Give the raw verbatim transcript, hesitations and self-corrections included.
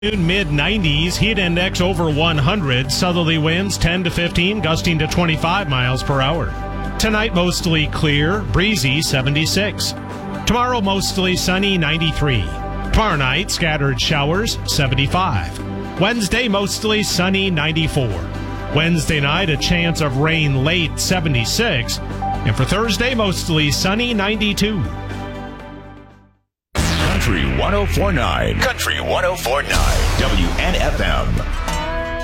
Mid nineties, heat index over one hundred, southerly winds ten to fifteen, gusting to twenty-five miles per hour. Tonight, mostly clear, breezy, seventy-six. Tomorrow, mostly sunny, ninety-three. Tomorrow night, scattered showers, seventy-five. Wednesday, mostly sunny, ninety-four. Wednesday night, a chance of rain late, seventy-six. And for Thursday, mostly sunny, ninety-two. Country one oh four point nine. Country one oh four point nine. W N F M.